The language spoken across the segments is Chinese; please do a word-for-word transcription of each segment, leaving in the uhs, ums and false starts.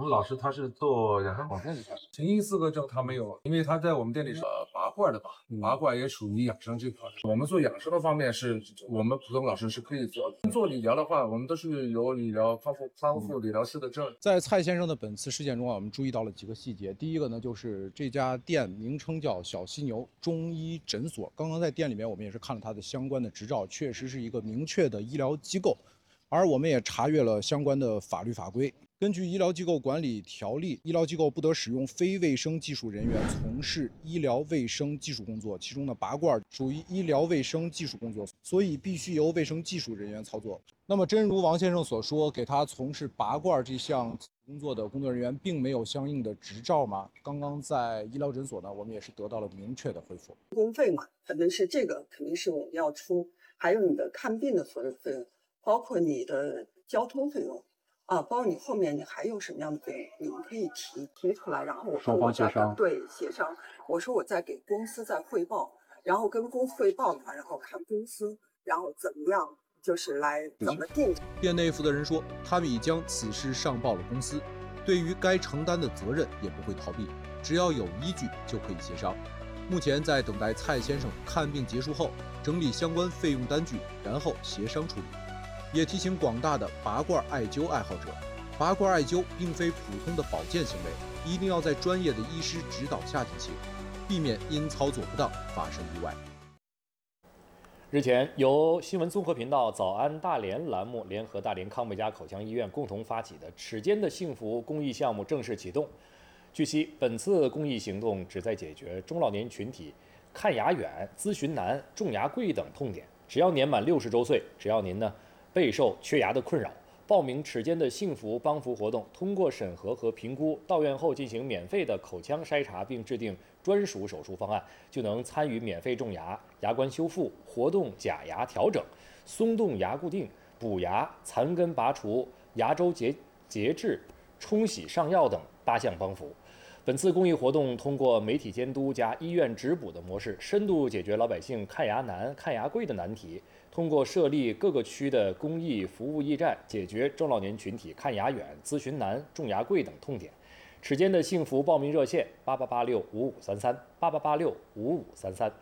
们老师他是做养生保健的， 行医资格证他没有，因为他在我们店里是呃拔罐的吧，拔罐也属于养生这块。我们做养生的方面是，我们普通老师是可以做的。做理疗的话，我们都是有理疗康复康复理疗师的证。 在蔡先生的本次事件中啊，我们注意到了几个细节。第一个呢，就是这家店名称叫小犀牛中医诊所。刚刚在店里面，我们也是看了它的相关的执照，确实是一个明确的医疗机构。而我们也查阅了相关的法律法规。根据《医疗机构管理条例》，医疗机构不得使用非卫生技术人员从事医疗卫生技术工作，其中的拔罐属于医疗卫生技术工作，所以必须由卫生技术人员操作。那么，真如王先生所说，给他从事拔罐这项工作的工作人员并没有相应的执照吗？刚刚在医疗诊所呢，我们也是得到了明确的回复。 公费嘛，肯定是这个，肯定是我们要出，还有你的看病的所有费用，包括你的交通费用。啊，包括你后面你还有什么样的费用，你们可以提提出来，然后我双方协商， 对协商。我说我再给公司再汇报，然后跟公司汇报的话，然后看公司，然后怎么样，就是来怎么定。 店内负责人说，他们已将此事上报了公司，对于该承担的责任也不会逃避，只要有依据就可以协商。目前在等待蔡先生看病结束后，整理相关费用单据，然后协商处理。也提醒广大的拔罐艾灸爱好者，拔罐艾灸并非普通的保健行为，一定要在专业的医师指导下进行，避免因操作不当发生意外。 日前，由新闻综合频道早安大连栏目联合大连康贝佳口腔医院共同发起的齿间的幸福公益项目正式启动。据悉，本次公益行动旨在解决中老年群体看牙远、咨询难、种牙贵等痛点。只要年满六十周岁，只要您呢备受缺牙的困扰，报名齿间的幸福帮扶活动，通过审核和评估，到院后进行免费的口腔筛查，并制定专属手术方案，就能参与免费种牙、牙冠修复、活动假牙调整、松动牙固定、补牙、残根拔除、牙周节节制、冲洗上药等八项帮扶。本次公益活动通过媒体监督加医院直补的模式，深度解决老百姓看牙难、看牙贵的难题。通过设立各个区的公益服务驿站，解决中老年群体看牙远、咨询难、种牙贵等痛点。齿间的幸福报名热线：八八八六五五三三八八八六五五三三。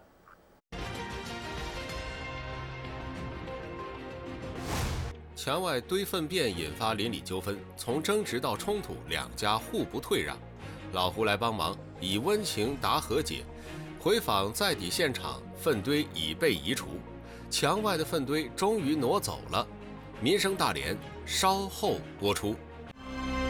墙外堆粪便引发邻里纠纷，从争执到冲突，两家互不退让。老胡来帮忙，以温情达和解。回访在底现场，粪堆已被移除。墙外的粪堆终于挪走了。民生大连稍后播出。